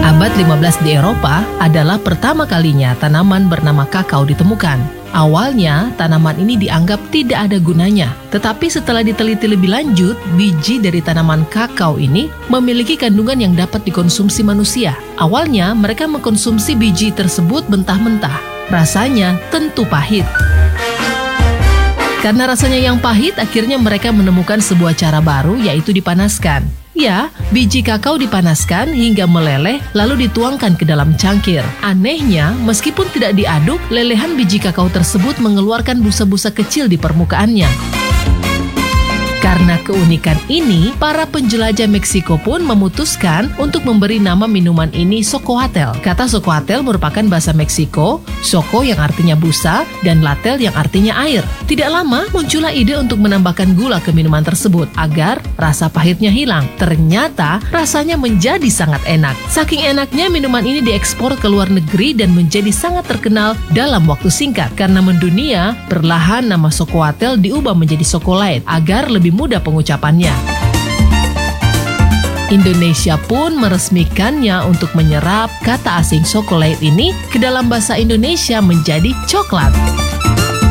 Abad 15 di Eropa adalah pertama kalinya tanaman bernama kakao ditemukan. Awalnya, tanaman ini dianggap tidak ada gunanya. Tetapi setelah diteliti lebih lanjut, biji dari tanaman kakao ini memiliki kandungan yang dapat dikonsumsi manusia. Awalnya, mereka mengkonsumsi biji tersebut mentah-mentah. Rasanya tentu pahit. Karena rasanya yang pahit, akhirnya mereka menemukan sebuah cara baru, yaitu dipanaskan. Ya, biji kakao dipanaskan hingga meleleh lalu dituangkan ke dalam cangkir. Anehnya, meskipun tidak diaduk, lelehan biji kakao tersebut mengeluarkan busa-busa kecil di permukaannya. Karena keunikan ini, para penjelajah Meksiko pun memutuskan untuk memberi nama minuman ini Xocoatl. Kata Xocoatl merupakan bahasa Meksiko, Xoco yang artinya busa, dan Latel yang artinya air. Tidak lama, muncullah ide untuk menambahkan gula ke minuman tersebut agar rasa pahitnya hilang. Ternyata, rasanya menjadi sangat enak. Saking enaknya, minuman ini diekspor ke luar negeri dan menjadi sangat terkenal dalam waktu singkat. Karena mendunia, perlahan nama Xocoatl diubah menjadi Xocolate agar lebih mudah pengucapannya. Indonesia pun meresmikannya untuk menyerap kata asing chocolate ini ke dalam bahasa Indonesia menjadi coklat.